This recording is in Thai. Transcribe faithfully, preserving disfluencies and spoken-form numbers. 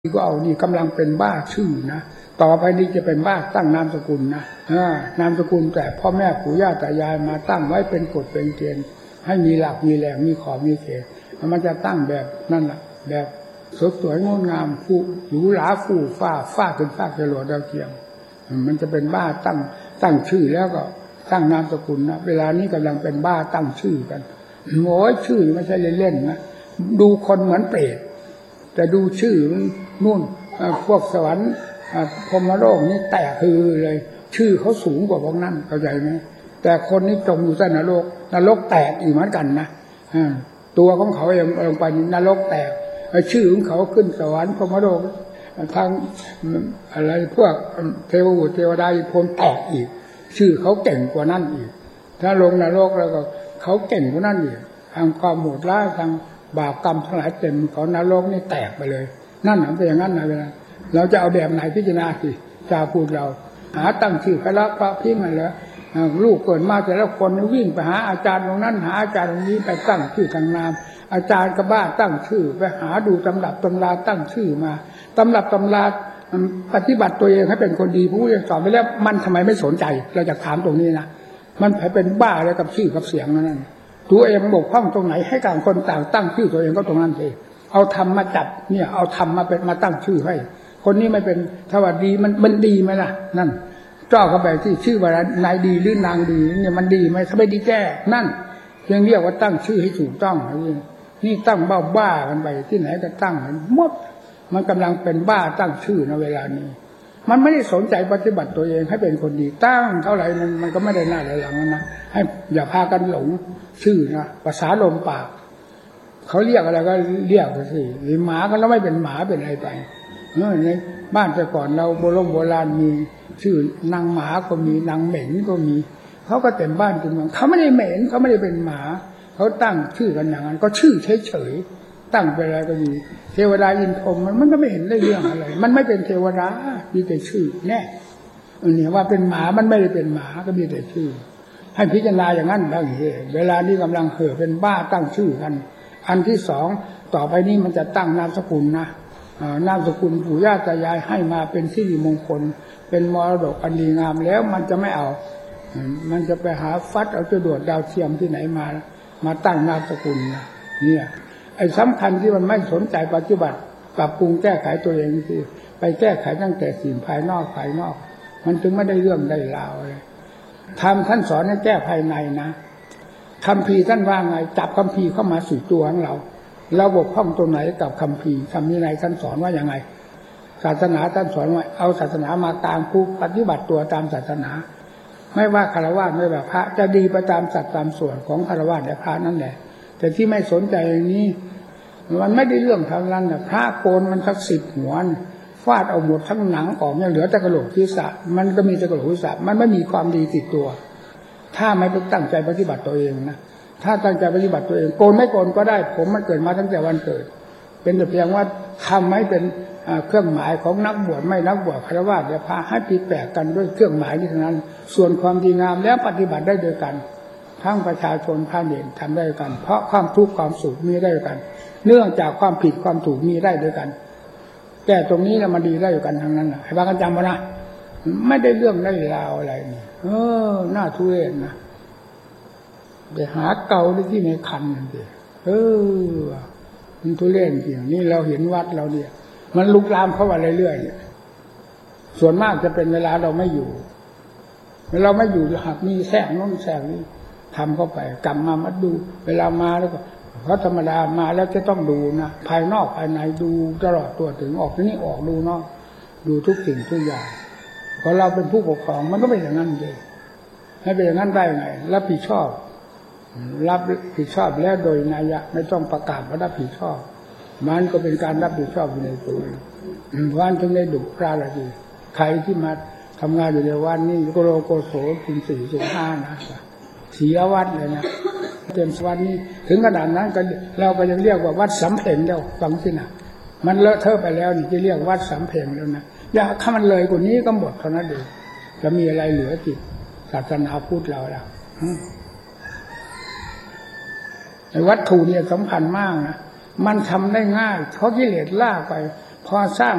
ก็เอานี่กำลังเป็นบ้าชื่อนะต่อไปนี้จะเป็นบ้าตั้งนามสกุลนะนามสกุลแต่พ่อแม่ปู่ย่าตายายมาตั้งไว้เป็นกฎเป็นเกณฑ์ให้มีหลักมีแหล่งมีขอบมีเขตมันจะตั้งแบบนั่นแหละแบบสดสวยงดงามฟูหรูหราฟูฟ้าฟ้าขึ้นฟ้าจรวดดาวเทียมมันจะเป็นบ้าตั้งตั้งชื่อแล้วก็ตั้งนามสกุลนะเวลานี้กำลังเป็นบ้าตั้งชื่อกันโอ้ยชื่อไม่ใช่เล่นๆนะดูคนเหมือนเปรตแต่ดูชื่อนู่นพวกสวรรค์พรหมโลกนี่แตกคือเลยชื่อเขาสูงกว่าพวกนั้นเข้าใจไหมแต่คนนี้จมอยู่ใต้นรกนรกแตกอีกเหมือนกันนะตัวของเขาเองลงไปนรกแตกชื่อของเขาขึ้นสวรรค์พรหมโลกทางอะไรพวกเทวบุตรเทวดาอีกพรหมแตกอีกชื่อเขาเก่งกว่านั้นอีกถ้าลงนรกแล้วก็เขาเก่งกว่านั้นอีกทางความโหดร้ายทางบาปกรรมทั้งหลายเต็มของนรกนี่แตกไปเลยนั่นหนังเป็นอย่างนั้นนะเวลาเราจะเอาแบบไหนพิจารณาสิจะพูดเราหาตั้งชื่อพระพระพิมพ์มาแล้วลูกเกิดมาแต่ละคนวิ่งไปหาอาจารย์ตรงนั้นหาอาจารย์ตรงนี้ไปตั้งชื่อทางนามอาจารย์ก็บ้าตั้งชื่อไปหาดูตำรับตำราตั้งชื่อมาตำรับตำราปฏิบัติตัวเองให้เป็นคนดีผู้เรียนสอนไปแล้วมันทำไมไม่สนใจเราจะถามตรงนี้นะมันเป็นบ้าอะไรกับชื่อกับเสียงนั่นตัวเองบกพร่องตรงไหนให้ต่างคนต่างตั้งชื่อตัวเองก็ตรงนั้นเองเอาธรรมมาจับเนี่ยเอาธรรมมาเป็นมาตั้งชื่อให้คนนี้ไม่เป็นถ้าว่าดีมันมันดีไหมล่ะนั่นเจ้าเข้าไปที่ชื่อว่านายดีหรือนางดีเนี่ยมันดีไหมถ้าไม่ดีแก้นั่นเพียงเรียกว่าตั้งชื่อให้ถูกต้องนี่ตั้งบ้าบ้ากันไปที่ไหนก็ตั้งหมดมันกำลังเป็นบ้าตั้งชื่อในเวลานี้มันไม่ได้สนใจปฏิบัติตัวเองให้เป็นคนดีตั้งเท่าไหร่มันมันก็ไม่ได้หน้าหลังนะให้อย่าพากันหลงชื่อนะภาษาลมปากเขาเรียกอะไรก็เรียกไปสิหรือหมาก็แล้วไม่เป็นหมาเป็นอะไรไปเออในบ้านแต่ก่อนเราโบราณโบราณมีชื่อนางหมาก็มีนางเหม็นก็มีเขาก็เต็มบ้านเต็มเมืองเขาไม่ได้เหม็นเขาไม่ได้เป็นหมาเขาตั้งชื่อกันอย่างนั้นก็ชื่อเฉยๆตั้งไปอะไรก็มีเทวดาอินทรมันมันก็ไม่เห็นได้เรื่องอะไรมันไม่เป็นเทวดามีแต่ชื่อแน่เนี่ยว่าเป็นหมามันไม่ได้เป็นหมาก็มีแต่ชื่อให้พิจารณาอย่างนั้นบางทีเวลานี้กำลังเห่อเป็นบ้าตั้งชื่อกันอันที่สองต่อไปนี้มันจะตั้งนามสกุลนะนามสกุลปู่ย่าตายายให้มาเป็นสิริมงคลเป็นมรดกอันดีงามแล้วมันจะไม่เอามันจะไปหาฟัดเอาจรวดดาวเทียมที่ไหนมามาตั้งนามสกุลนะเนี่ยไอ้สำคัญที่มันไม่สนใจปฏิบัติปรับปรุงแก้ไขตัวเองที่ไปแก้ไขตั้งแต่สิ่งภายนอกภายนอกมันจึงไม่ได้เรื่องได้ราวเลยทำท่านสอนให้แก้ภายในนะคัมภีร์ท่านว่าไงจับคัมภีร์เข้ามาสู่ตัวของเราเราบกพร่องตรงไหนกับคัมภีร์คำนี้ในท่านสอนว่าอย่างไงศาสนาท่านสอนว่าเอาศาสนามากลางผู้ปฏิบัติตัวตามศาสนาไม่ว่าฆราวาสไม่ว่าพระจะดีไปตามสัดตามส่วนของฆราวาสและพระนั่นแหละแต่ที่ไม่สนใจอย่างนี้มันไม่ได้เรื่องทางนั้นนะพระโกนมันสักสิบหัวฟาดเอาหมดทั้งหนังออกยังเหลือแต่กระโหลกศีรษะมันก็มีแต่กระโหลกศีรษะมันไม่มีความดีติดตัวถ้าไม่ตั้งใจปฏิบัติตัวเองนะถ้าตั้งใจปฏิบัติตัวเองโกนไม่โกนก็ได้ผมมันเกิดมาตั้งแต่วันเกิดเป็นแต่เพียงว่าทำให้เป็นเครื่องหมายของนักบวชไม่นักบวชฆราวาสและพระให้ผิดแปลกกันด้วยเครื่องหมายนี้เท่านั้นส่วนความดีงามแล้วปฏิบัติได้ด้วยกันทั้งประชาชนพระเนรทำได้ด้วยกันเพราะความทุกข์ความสุขมีได้ด้วยกันเนื่องจากความผิดความถูกมีได้ด้วยกันแต่ตรงนี้นะมันดีได้ด้วยกันทั้งนั้นนะให้พากันจำไว้นะไม่ได้เรื่องได้ราวอะไรนี่เออน่าทุเรศนะไปหาเกาได้ที่ในคันนั่นสิเออมันทุเรศจริงนี่เราเห็นวัดเราเนี่ยมันลุกลามเข้ามาเรื่อยๆส่วนมากจะเป็นเวลาเราไม่อยู่เราไม่อยู่หากมีแทรกโน้นแทรกนี้ทำเข้าไปกลับมามาดูเวลามาแล้วก็เพราะธรรมดามาแล้วจะต้องดูนะภายนอกภายในดูตลอดตัวถึงออกที่นี่ออกดูนอกดูทุกสิ่งทุกอย่างพอเราเป็นผู้ปกครองมันก็เป็นอย่างนั้นเลยให้เป็นอย่างนั้นได้ไงรับผิดชอบรับผิดชอบแล้วโดยนัยยะไม่ต้องประกาศว่ารับผิดชอบมันก็เป็นการรับผิดชอบอยู่ในตัววันถึงได้ดุพระละทีใครที่มาทำงานอยู่ในวันนี้ก็โลโกโสคุณสี่สุห้านะเสียวัดเลยนะเต็มวันนี้ถึงขนาดนั้นก็เราก็ยังเรียกว่าวัดสำเพ็งแล้วฟังสินะมันเลอะเทอะไปแล้วนี่จะเรียกวัดสำเพ็งแล้วนะอย่าถ้ามันเลยกว่านี้ก็หมดเท่านั้นเองจะมีอะไรเหลือจิตศาสนาพุทธเราแล้วไอ้วัตถุเนี่ยสำคัญมากนะมันทำได้ง่ายเพราะกิเลสลากไปพอสร้าง